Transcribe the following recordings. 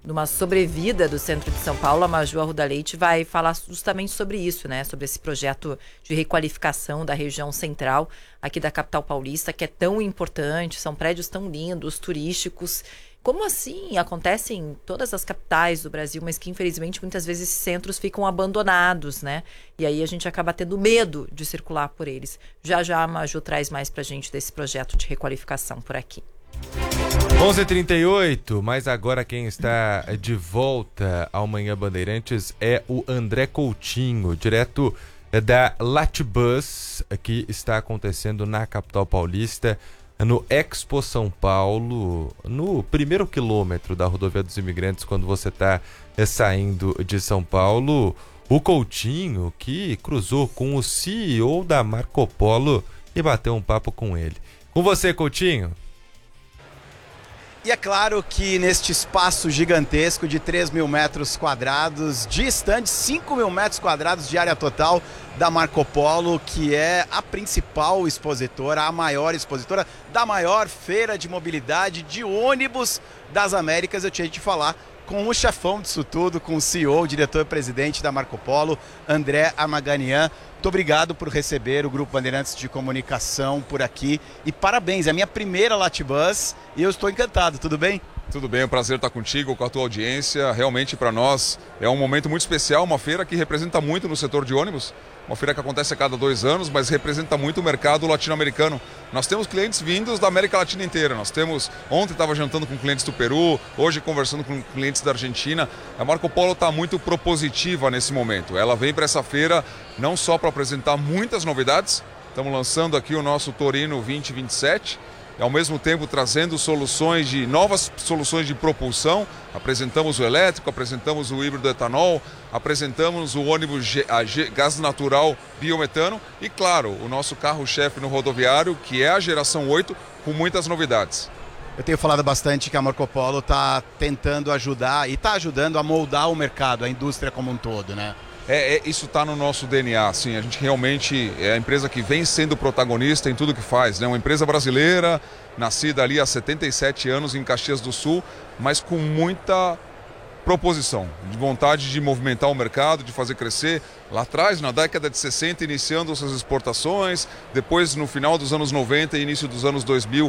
numa sobrevida do centro de São Paulo, a Maju Arruda Leite vai falar justamente sobre isso, né? Sobre esse projeto de requalificação da região central aqui da capital paulista, que é tão importante, são prédios tão lindos, turísticos. Como assim acontece em todas as capitais do Brasil, mas que infelizmente muitas vezes esses centros ficam abandonados, né? E aí a gente acaba tendo medo de circular por eles. Já já a Maju traz mais pra gente desse projeto de requalificação por aqui. 11h38, mas agora quem está de volta ao Manhã Bandeirantes é o André Coutinho, direto da Latibus, que está acontecendo na capital paulista, no Expo São Paulo, no primeiro quilômetro da Rodovia dos Imigrantes, quando você está saindo de São Paulo. O Coutinho, que cruzou com o CEO da Marco Polo e bateu um papo com ele. Com você, Coutinho. E é claro que neste espaço gigantesco de 3 mil metros quadrados de estande, 5 mil metros quadrados de área total da Marco Polo, que é a principal expositora, a maior expositora da maior feira de mobilidade de ônibus das Américas, eu tinha de falar com o chefão disso tudo, com o CEO, o diretor-presidente da Marco Polo, André Armaganian. Muito obrigado por receber o Grupo Bandeirantes de Comunicação por aqui e parabéns, é a minha primeira Latibus e eu estou encantado, tudo bem? Tudo bem, é um prazer estar contigo, com a tua audiência. Realmente para nós é um momento muito especial, uma feira que representa muito no setor de ônibus, uma feira que acontece a cada 2 anos, mas representa muito o mercado latino-americano. Nós temos clientes vindos da América Latina inteira, ontem estava jantando com clientes do Peru, hoje conversando com clientes da Argentina. A Marco Polo está muito propositiva nesse momento, ela vem para essa feira não só para apresentar muitas novidades, estamos lançando aqui o nosso Torino 2027, e ao mesmo tempo trazendo novas soluções de propulsão. Apresentamos o elétrico, apresentamos o híbrido etanol, apresentamos o ônibus gás natural biometano e, claro, o nosso carro-chefe no rodoviário, que é a geração 8, com muitas novidades. Eu tenho falado bastante que a Marco Polo está tentando ajudar e está ajudando a moldar o mercado, a indústria como um todo, né? Isso está no nosso DNA, assim, a gente realmente é a empresa que vem sendo protagonista em tudo que faz, né? Uma empresa brasileira, nascida ali há 77 anos em Caxias do Sul, mas com muita proposição, de vontade de movimentar o mercado, de fazer crescer. Lá atrás, na década de 60, iniciando suas exportações, depois no final dos anos 90 e início dos anos 2000,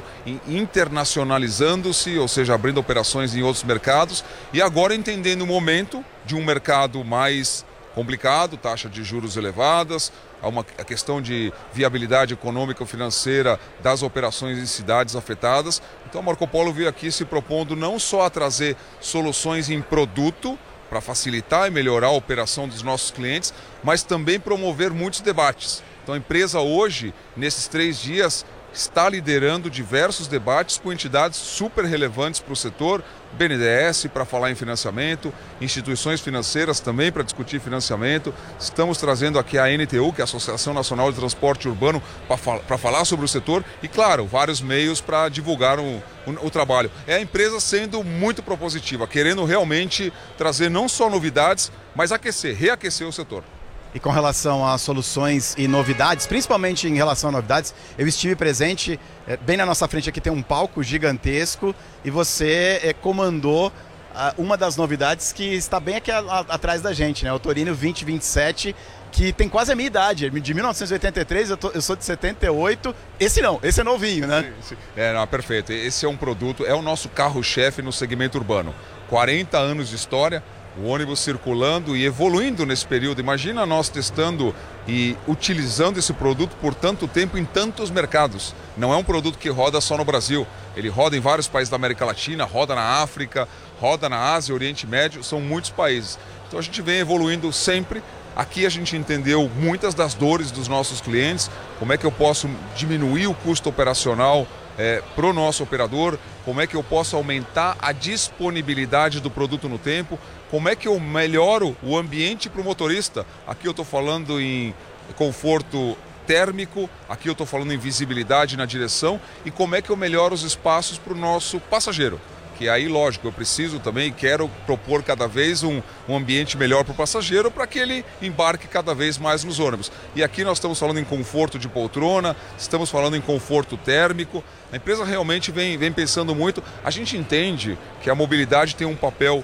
internacionalizando-se, ou seja, abrindo operações em outros mercados, e agora entendendo o momento de um mercado mais complicado, taxa de juros elevadas, a questão de viabilidade econômica ou financeira das operações em cidades afetadas. Então a Marco Polo veio aqui se propondo não só a trazer soluções em produto para facilitar e melhorar a operação dos nossos clientes, mas também promover muitos debates. Então a empresa hoje, nesses 3 dias, está liderando diversos debates com entidades super relevantes para o setor, BNDES para falar em financiamento, instituições financeiras também para discutir financiamento. Estamos trazendo aqui a NTU, que é a Associação Nacional de Transporte Urbano, para falar sobre o setor e, claro, vários meios para divulgar o trabalho. É a empresa sendo muito propositiva, querendo realmente trazer não só novidades, mas reaquecer o setor. E com relação a soluções e novidades, principalmente em relação a novidades, eu estive presente, bem na nossa frente aqui tem um palco gigantesco e você comandou uma das novidades que está bem aqui atrás da gente, né? O Torino 2027, que tem quase a minha idade, de 1983, eu sou de 78, esse é novinho, né? Sim. Perfeito, esse é um produto, é o nosso carro-chefe no segmento urbano, 40 anos de história, o ônibus circulando e evoluindo nesse período. Imagina nós testando e utilizando esse produto por tanto tempo em tantos mercados. Não é um produto que roda só no Brasil, ele roda em vários países da América Latina, roda na África, roda na Ásia, Oriente Médio, são muitos países. Então a gente vem evoluindo sempre. Aqui a gente entendeu muitas das dores dos nossos clientes, como é que eu posso diminuir o custo operacional para o nosso operador, como é que eu posso aumentar a disponibilidade do produto no tempo, como é que eu melhoro o ambiente para o motorista. Aqui eu estou falando em conforto térmico, aqui eu estou falando em visibilidade na direção e como é que eu melhoro os espaços para o nosso passageiro. Que aí, lógico, eu preciso também, quero propor cada vez um ambiente melhor para o passageiro para que ele embarque cada vez mais nos ônibus. E aqui nós estamos falando em conforto de poltrona, estamos falando em conforto térmico. A empresa realmente vem pensando muito. A gente entende que a mobilidade tem um papel